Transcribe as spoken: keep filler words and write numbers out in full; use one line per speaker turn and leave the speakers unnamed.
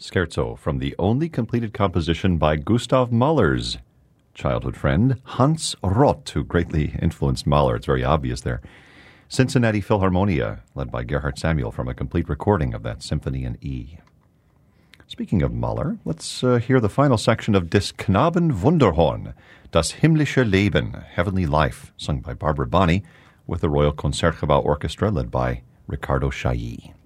Scherzo from the only completed composition by Gustav Mahler's childhood friend, Hans Roth, who greatly influenced Mahler. It's very obvious there. Cincinnati Philharmonia, led by Gerhard Samuel, from a complete recording of that symphony in E. Speaking of Mahler, let's uh, hear the final section of Des Knaben Wunderhorn, Das himmlische Leben, Heavenly Life, sung by Barbara Bonney, with the Royal Concertgebouw Orchestra led by Riccardo Chailly.